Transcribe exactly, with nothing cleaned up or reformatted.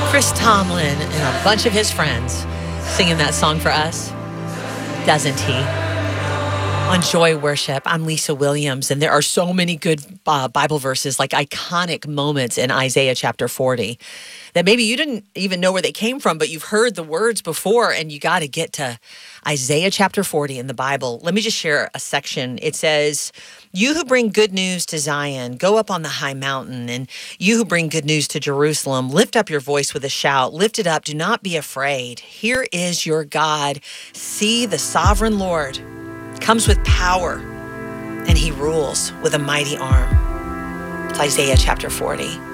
Chris Tomlin and a bunch of his friends singing that song for us, doesn't he? On Joy Worship, I'm Lisa Williams, and there are so many good uh, Bible verses, like iconic moments in Isaiah chapter forty, that maybe you didn't even know where they came from, but you've heard the words before, and you got to get to Isaiah chapter forty in the Bible. Let me just share a section. It says, "You who bring good news to Zion, go up on the high mountain, and you who bring good news to Jerusalem, lift up your voice with a shout. Lift it up, do not be afraid. Here is your God. See, the sovereign Lord comes with power, and he rules with a mighty arm." It's Isaiah chapter forty.